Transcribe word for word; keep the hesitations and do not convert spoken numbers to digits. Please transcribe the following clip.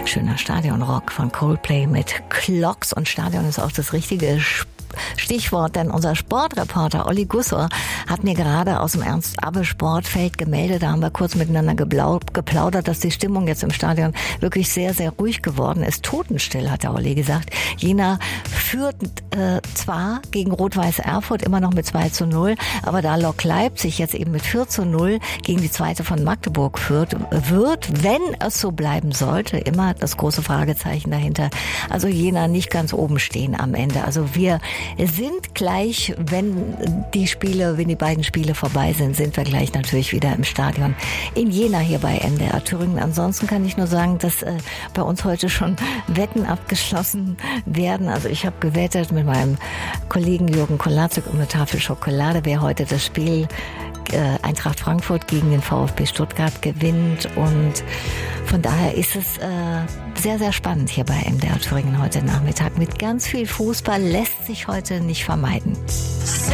schöner Stadionrock von Coldplay mit Clocks, und Stadion ist auch das richtige Stichwort, denn unser Sportreporter Olli Gussor hat mir gerade aus dem Ernst-Abbe-Sportfeld gemeldet, da haben wir kurz miteinander geplaudert, dass die Stimmung jetzt im Stadion wirklich sehr, sehr ruhig geworden ist. Totenstill, hat der Olli gesagt. Jena führt äh, zwar gegen Rot-Weiß Erfurt immer noch mit zwei zu null, aber da Lok Leipzig jetzt eben mit vier zu null gegen die zweite von Magdeburg führt, wird, wenn es so bleiben sollte, immer das große Fragezeichen dahinter, also Jena nicht ganz oben stehen am Ende. Also wir sind gleich, wenn die Spiele, wenn die beiden Spiele vorbei sind, sind wir gleich natürlich wieder im Stadion in Jena hier bei M D R Thüringen. Ansonsten kann ich nur sagen, dass äh, bei uns heute schon Wetten abgeschlossen werden. Also ich habe gewettet mit meinem Kollegen Jürgen Kolaczyk um eine Tafel Schokolade, wer heute das Spiel äh, Eintracht Frankfurt gegen den VfB Stuttgart gewinnt, und von daher ist es äh, sehr, sehr spannend hier bei M D R Thüringen heute Nachmittag. Mit ganz viel Fußball lässt sich heute nicht vermeiden.